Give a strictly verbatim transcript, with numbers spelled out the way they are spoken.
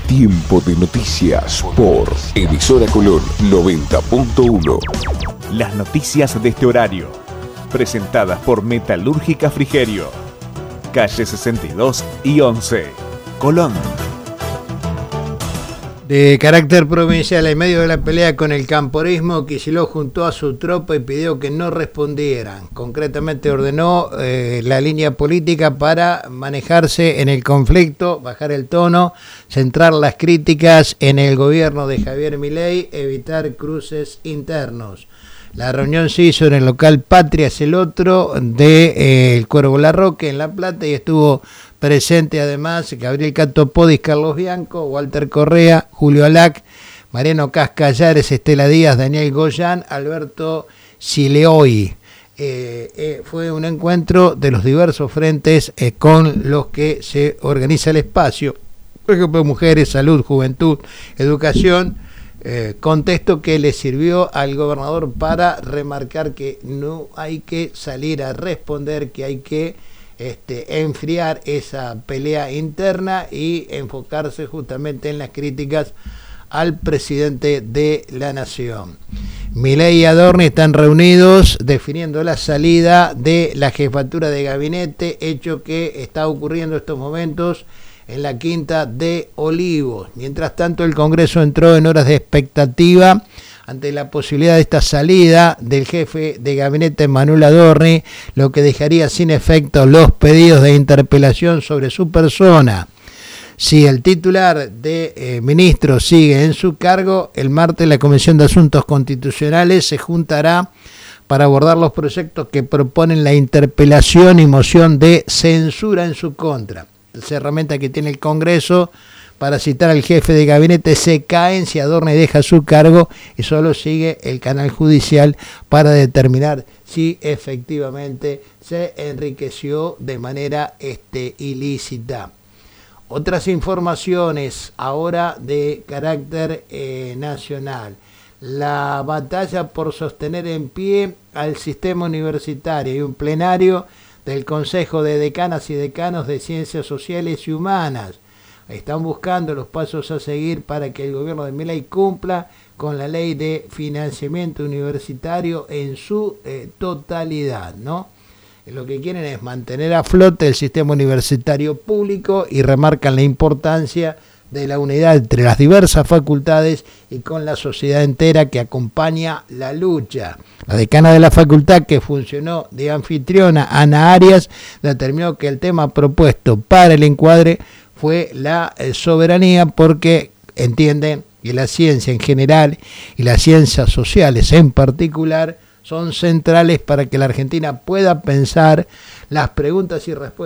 Tiempo de noticias por Emisora Colón noventa punto uno. Las noticias de este horario, presentadas por Metalúrgica Frigerio, calle sesenta y dos y once, Colón. De carácter provincial, en medio de la pelea con el camporismo, Kicillof juntó a su tropa y pidió que no respondieran. Concretamente ordenó eh, la línea política para manejarse en el conflicto, bajar el tono, centrar las críticas en el gobierno de Javier Milei, evitar cruces internos. La reunión se hizo en el local Patria es el otro de eh, el Cuervo Larroque en La Plata y estuvo presente además Gabriel Catopodis, Carlos Bianco, Walter Correa, Julio Alac, Mariano Cascallares, Estela Díaz, Daniel Goyan, Alberto Sileoy. Eh, eh, fue un encuentro de los diversos frentes eh, con los que se organiza el espacio, por ejemplo, mujeres, salud, juventud, educación. Eh, contexto que le sirvió al gobernador para remarcar que no hay que salir a responder, que hay que este, enfriar esa pelea interna y enfocarse justamente en las críticas al presidente de la nación. Milei y Adorni están reunidos definiendo la salida de la jefatura de gabinete, hecho que está ocurriendo en estos momentos en la Quinta de Olivos. Mientras tanto, el Congreso entró en horas de expectativa ante la posibilidad de esta salida del jefe de gabinete Manuel Adorni, lo que dejaría sin efecto los pedidos de interpelación sobre su persona. Si el titular de eh, ministro sigue en su cargo, el martes la Comisión de Asuntos Constitucionales se juntará para abordar los proyectos que proponen la interpelación y moción de censura en su contra. Las herramientas que tiene el Congreso para citar al jefe de gabinete se caen si Adorni deja su cargo y solo sigue el canal judicial para determinar si efectivamente se enriqueció de manera este, ilícita. Otras informaciones ahora de carácter eh, nacional. La batalla por sostener en pie al sistema universitario y un plenario del Consejo de Decanas y Decanos de Ciencias Sociales y Humanas. Están buscando los pasos a seguir para que el gobierno de Milei cumpla con la ley de financiamiento universitario en su eh, totalidad, ¿no? Lo que quieren es mantener a flote el sistema universitario público y remarcan la importancia de la unidad entre las diversas facultades y con la sociedad entera que acompaña la lucha. La decana de la facultad, que funcionó de anfitriona, Ana Arias, determinó que el tema propuesto para el encuadre fue la eh, soberanía, porque entienden que la ciencia en general y las ciencias sociales en particular son centrales para que la Argentina pueda pensar las preguntas y respuestas